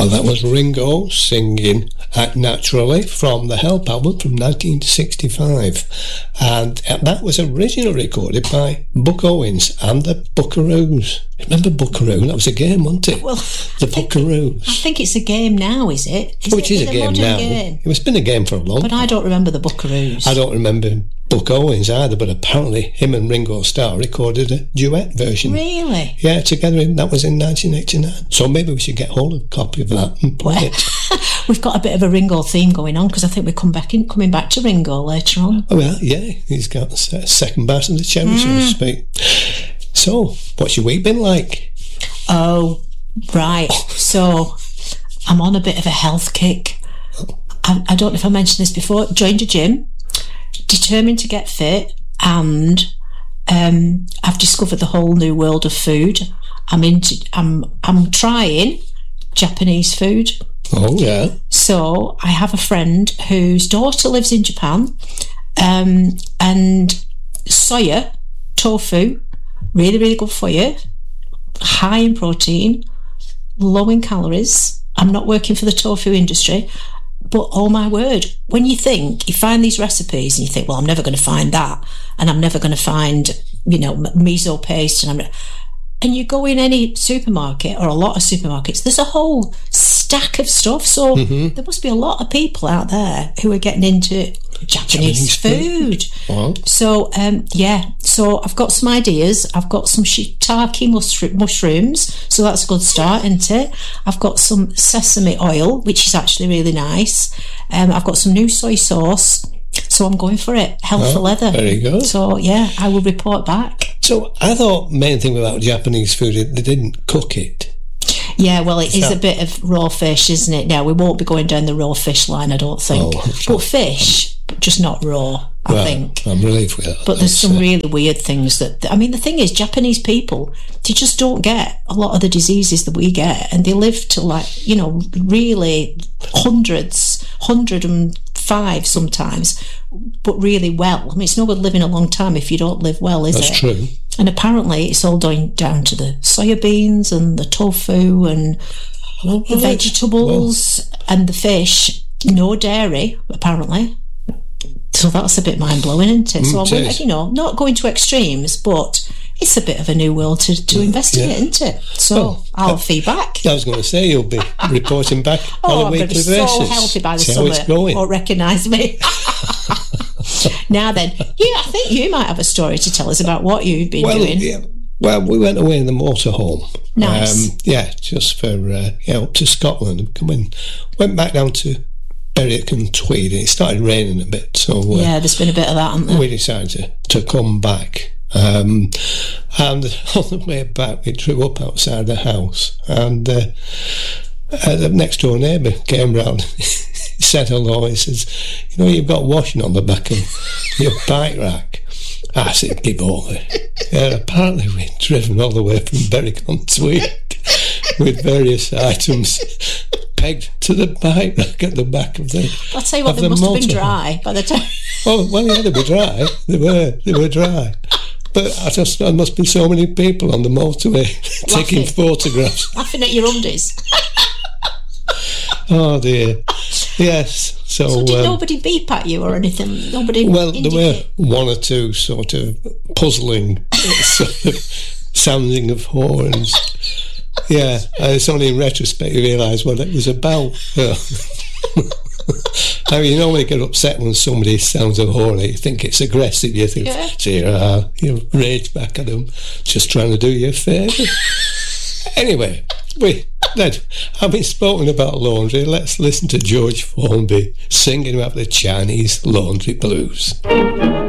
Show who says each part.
Speaker 1: Well, that was Ringo singing Act Naturally from the Help album from 1965. And that was originally recorded by Buck Owens and the Buckaroos. Remember Buckaroo? That was a game, wasn't it?
Speaker 2: Well,
Speaker 1: the Buckaroos.
Speaker 2: I think it's a game now, is it?
Speaker 1: Which is a game now. Game? It's been a game for a long time.
Speaker 2: But I don't remember the Buckaroos.
Speaker 1: I don't remember Buck Owens either, but apparently him and Ringo Starr recorded a duet version.
Speaker 2: Really?
Speaker 1: Yeah, together. That was in 1989. So maybe we should get hold of a copy of that and play it.
Speaker 2: We've got a bit of a Ringo theme going on, because I think we're coming back to Ringo later on.
Speaker 1: Oh, well, yeah. He's got a second bite of the cherry, so to speak. So, what's your week been like?
Speaker 2: Oh, right. So, I'm on a bit of a health kick. I don't know if I mentioned this before. Joined a gym, determined to get fit, and I've discovered the whole new world of food. I'm trying Japanese food.
Speaker 1: Oh, yeah.
Speaker 2: So I have a friend whose daughter lives in Japan, and soya, tofu, really, really good for you, high in protein, low in calories. I'm not working for the tofu industry, but oh my word, when you find these recipes and you think, well, I'm never going to find that, and I'm never going to find, miso paste, and you go in any supermarket or a lot of supermarkets, there's a whole stack of stuff. So there must be a lot of people out there who are getting into Japanese food.
Speaker 1: Wow.
Speaker 2: So, so I've got some ideas. I've got some shiitake mushrooms, so that's a good start, isn't it? I've got some sesame oil, which is actually really nice. I've got some new soy sauce. So I'm going for it. Health for leather.
Speaker 1: Very good.
Speaker 2: So, yeah, I will report back.
Speaker 1: So I thought main thing about Japanese food, they didn't cook it.
Speaker 2: Yeah, well, it is a bit of raw fish, isn't it? Now, we won't be going down the raw fish line, I don't think. But fish, just not raw, I think.
Speaker 1: I'm relieved with that.
Speaker 2: But there's some really weird things that... I mean, the thing is, Japanese people, they just don't get a lot of the diseases that we get. And they live to, really 105 sometimes, but really well. I mean, it's no good living a long time if you don't live well, is it?
Speaker 1: That's true.
Speaker 2: And apparently it's all down to the soya beans and the tofu and the vegetables and the fish. No dairy, apparently. So that's a bit mind-blowing, isn't it? So I'm, not going to extremes, but it's a bit of a new world to investigate, isn't it? So I'll feedback.
Speaker 1: I was going to say, you'll be reporting back on a weekly basis.
Speaker 2: I'm so healthy by the summer. Won't recognise me. Now then, I think you might have a story to tell us about what you've been doing.
Speaker 1: Yeah. Well, we went away in the motorhome.
Speaker 2: Nice.
Speaker 1: Just for up to Scotland. Went back down to Berwick and Tweed, and it started raining a bit. So
Speaker 2: there's been a bit of that, hasn't there?
Speaker 1: We decided to come back. And on the way back, we drew up outside the house, and the next door neighbour came round. He said hello. He says, you've got washing on the back of your bike rack. I said, give over. Yeah, apparently we'd driven all the way from Berwick on Tweed with various items pegged to the bike rack at the back of the
Speaker 2: I'll tell you what, they must have been dry by the time.
Speaker 1: They were dry. They were dry. But there must be so many people on the motorway taking photographs.
Speaker 2: Laughing at your undies.
Speaker 1: Oh dear. Yes. So
Speaker 2: did nobody beep at you or anything? Nobody.
Speaker 1: Well, there were one or two sort of puzzling sort of sounding of horns. Yeah, it's only in retrospect you realise what it was about. I mean, you normally get upset when somebody sounds a horn. You think it's aggressive. You think, you rage back at them, just trying to do you a favour. Anyway, having spoken about laundry, let's listen to George Formby singing about the Chinese laundry blues.